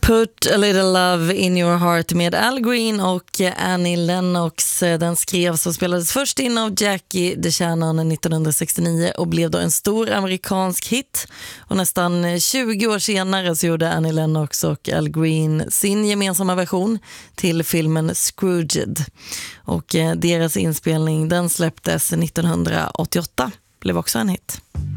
Put a little love in your heart med Al Green och Annie Lennox. Den skrevs och spelades först in av Jackie DeShannon 1969 och blev då en stor amerikansk hit. Och nästan 20 år senare så gjorde Annie Lennox och Al Green sin gemensamma version till filmen Scrooged. Och deras inspelning den släpptes 1988, blev också en hit.